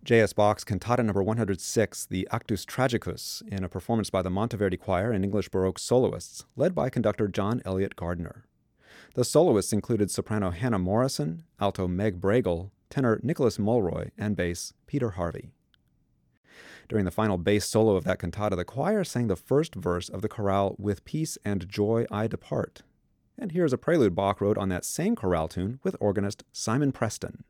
J.S. Bach's Cantata No. 106, the Actus Tragicus, in a performance by the Monteverdi Choir and English Baroque soloists, led by conductor John Elliott Gardner. The soloists included soprano Hannah Morrison, alto Meg Bregel, tenor Nicholas Mulroy, and bass Peter Harvey. During the final bass solo of that cantata, the choir sang the first verse of the chorale With Peace and Joy I Depart. And here's a prelude Bach wrote on that same chorale tune with organist Simon Preston.